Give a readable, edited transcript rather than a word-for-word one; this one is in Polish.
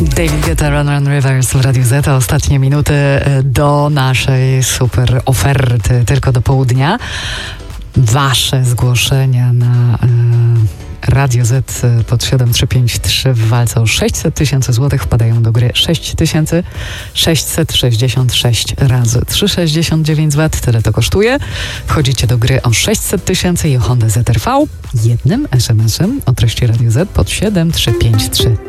David Guetta, Run Rivers w Radiu Z. Ostatnie minuty do naszej super oferty tylko do południa. Wasze zgłoszenia na Radio Z pod 7353 w walce o 600 tysięcy złotych wpadają do gry 6666 razy 369 W. Tyle to kosztuje. Wchodzicie do gry o 600 tysięcy i o Hondę ZR-V jednym SMS-em o treści Radio Z pod 7353.